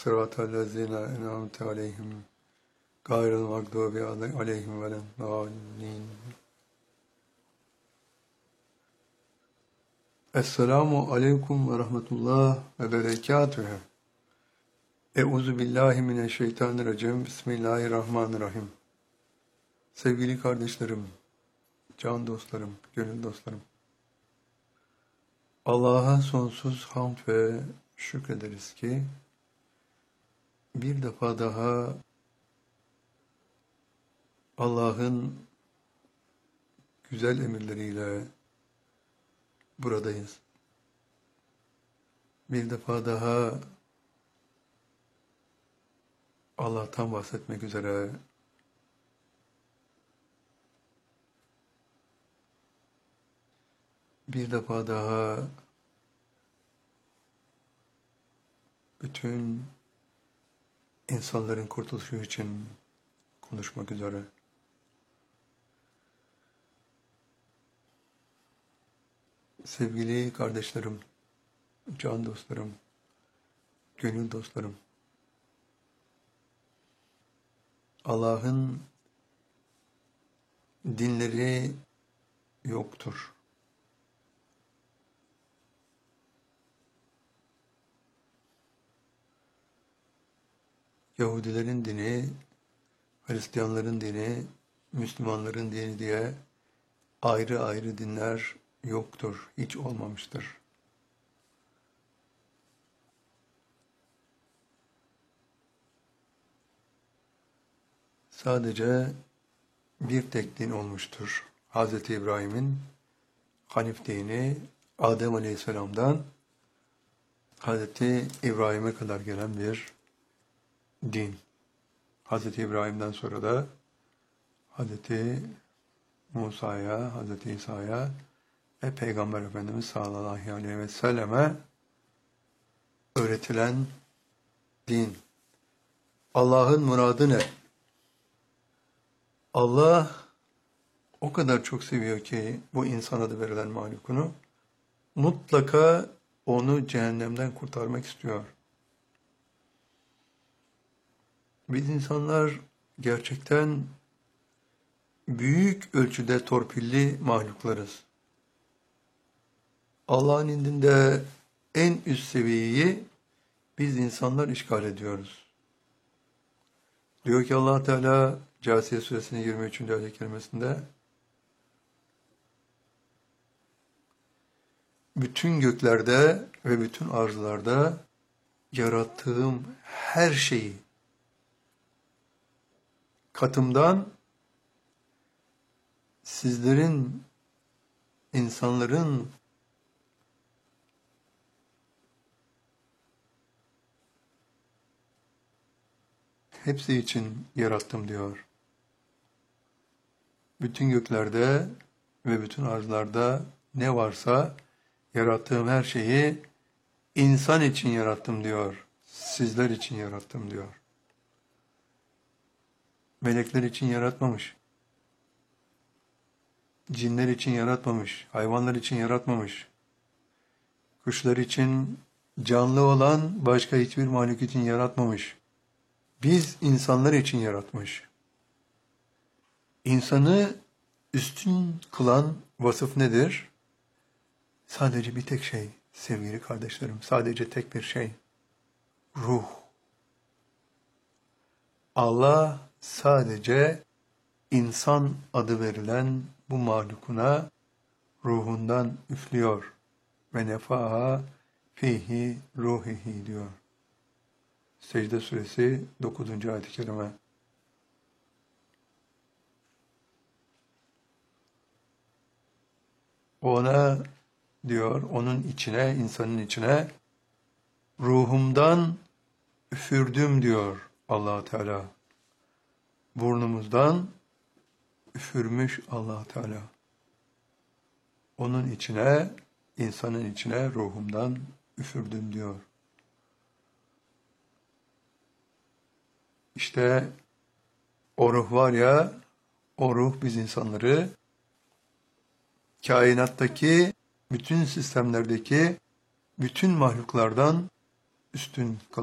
sıratallezine en'amte aleyhim gayril mağdubi aleyhim veleddallin. Esselamu aleyküm ve rahmetullah ve berekatühü. Euzu billahi mineşşeytanirracim. Bismillahirrahmanirrahim. Sevgili kardeşlerim, can dostlarım, gönül dostlarım. Allah'a sonsuz hamd ve şükrederiz ki bir defa daha Allah'ın güzel emirleriyle buradayız. Bir defa daha Allah'tan bahsetmek üzere bir defa daha bütün insanların kurtuluşu için konuşmak üzere. Sevgili kardeşlerim, can dostlarım, gönül dostlarım, Allah'ın dinleri yoktur. Yahudilerin dini, Hristiyanların dini, Müslümanların dini diye ayrı ayrı dinler yoktur, hiç olmamıştır. Sadece bir tek din olmuştur. Hz. İbrahim'in Hanif dini, Adem Aleyhisselam'dan Hz. İbrahim'e kadar gelen bir din. Hz. İbrahim'den sonra da Hz. Musa'ya, Hz. İsa'ya ve Peygamber Efendimiz sallallahu aleyhi ve selleme öğretilen din. Allah'ın muradı ne? Allah o kadar çok seviyor ki bu insan adı verilen mahlukunu, mutlaka onu cehennemden kurtarmak istiyor. Biz insanlar gerçekten büyük ölçüde torpilli mahluklarız. Allah'ın indinde en üst seviyeyi biz insanlar işgal ediyoruz. Diyor ki Allah Teala Câsiye suresinin 23. ayet-i kerimesinde, bütün göklerde ve bütün arzlarda yarattığım her şeyi katımdan sizlerin, insanların hepsi için yarattım diyor. Bütün göklerde ve bütün arzlarda ne varsa yarattığım her şeyi insan için yarattım diyor. Sizler için yarattım diyor. Melekler için yaratmamış. Cinler için yaratmamış. Hayvanlar için yaratmamış. Kuşlar için, canlı olan başka hiçbir mahluk için yaratmamış. Biz insanlar için yaratmış. İnsanı üstün kılan vasıf nedir? Sadece bir tek şey sevgili kardeşlerim. Sadece tek bir şey. Ruh. Allah sadece insan adı verilen bu mahlukuna ruhundan üflüyor. Ve nefaha fihi ruhihi diyor. Secde suresi 9. ayet-i kerime. Ona diyor, onun içine, insanın içine ruhumdan üfürdüm diyor Allah Teala. Burnumuzdan üfürmüş Allah Teala. Onun içine, insanın içine ruhumdan üfürdüm diyor. İşte o ruh var ya, o ruh biz insanları kainattaki bütün sistemlerdeki bütün mahluklardan üstün kılıyor.